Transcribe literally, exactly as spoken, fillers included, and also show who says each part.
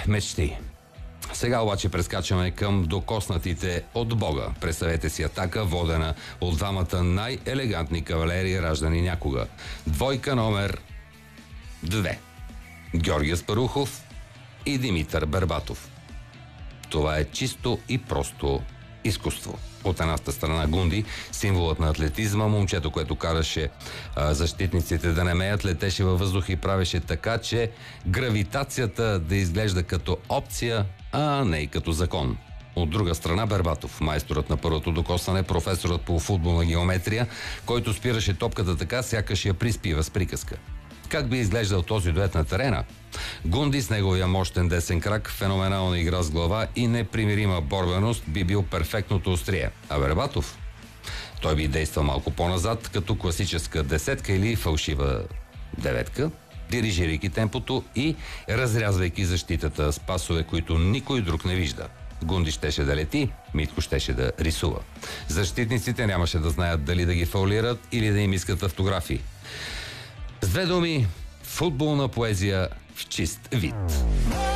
Speaker 1: мечти. Сега обаче прескачаме към докоснатите от Бога. Представете си атака, водена от двамата най-елегантни кавалери, раждани някога. Двойка номер две. Георги Аспарухов и Димитър Бербатов. Това е чисто и просто изкуство. От едната страна Гунди, символът на атлетизма, момчето, което караше а, защитниците да не меят, летеше във въздух и правеше така, че гравитацията да изглежда като опция, а не и като закон. От друга страна Бербатов, майсторът на първото докосване, професорът по футболна геометрия, който спираше топката така, сякаш я приспива с приказка. Как би изглеждал този дует на терена? Гунди с неговия мощен десен крак, феноменална игра с глава и непримирима борбеност би бил перфектното острие. А Бербатов? Той би действал малко по-назад, като класическа десетка или фалшива деветка, дирижирайки темпото и разрязвайки защитата с пасове, които никой друг не вижда. Гунди щеше да лети, Митко щеше да рисува. Защитниците нямаше да знаят дали да ги фаулират или да им искат автографии. С две думи, футболна поезия в чист вид.